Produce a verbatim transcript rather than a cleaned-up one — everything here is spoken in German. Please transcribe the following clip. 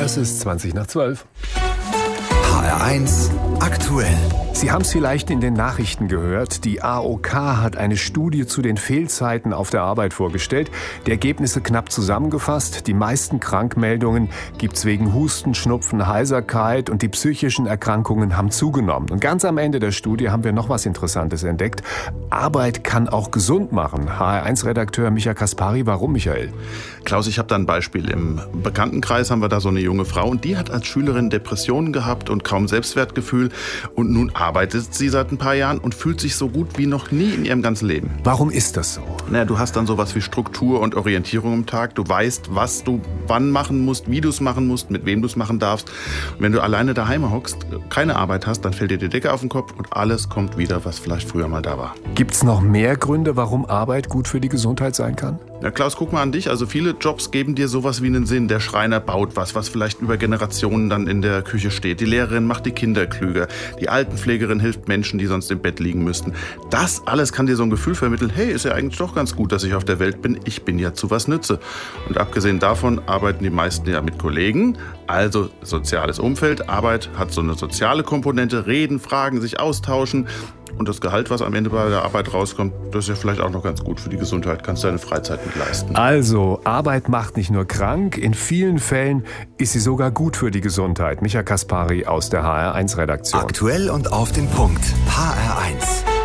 Es ist zwanzig nach zwölf. H R eins aktuell. Sie haben es vielleicht in den Nachrichten gehört. Die A O K hat eine Studie zu den Fehlzeiten auf der Arbeit vorgestellt. Die Ergebnisse knapp zusammengefasst. Die meisten Krankmeldungen gibt es wegen Husten, Schnupfen, Heiserkeit und die psychischen Erkrankungen haben zugenommen. Und ganz am Ende der Studie haben wir noch was Interessantes entdeckt. Arbeit kann auch gesund machen. H R eins Redakteur Micha Kaspari, warum, Michael? Klaus, ich habe da ein Beispiel. Im Bekanntenkreis haben wir da so eine junge Frau und die hat als Schülerin Depressionen gehabt und kaum Selbstwertgefühl. Und nun arbeitet sie seit ein paar Jahren und fühlt sich so gut wie noch nie in ihrem ganzen Leben. Warum ist das so? Naja, du hast dann sowas wie Struktur und Orientierung im Tag. Du weißt, was du wann machen musst, wie du es machen musst, mit wem du es machen darfst. Und wenn du alleine daheim hockst, keine Arbeit hast, dann fällt dir die Decke auf den Kopf und alles kommt wieder, was vielleicht früher mal da war. Gibt's noch mehr Gründe, warum Arbeit gut für die Gesundheit sein kann? Ja, Klaus, guck mal an dich. Also viele Jobs geben dir sowas wie einen Sinn. Der Schreiner baut was, was vielleicht über Generationen dann in der Küche steht. Die Lehrerin macht die Kinder klüger. Die Altenpflegerin hilft Menschen, die sonst im Bett liegen müssten. Das alles kann dir so ein Gefühl vermitteln, hey, ist ja eigentlich doch ganz gut, dass ich auf der Welt bin. Ich bin ja zu was nütze. Und abgesehen davon arbeiten die meisten ja mit Kollegen. Also soziales Umfeld. Arbeit hat so eine soziale Komponente. Reden, fragen, sich austauschen. Und das Gehalt, was am Ende bei der Arbeit rauskommt, das ist ja vielleicht auch noch ganz gut für die Gesundheit. Kannst du deine Freizeit mit leisten. Also, Arbeit macht nicht nur krank, in vielen Fällen ist sie sogar gut für die Gesundheit. Micha Kaspari aus der H R eins Redaktion. Aktuell und auf den Punkt. H R eins.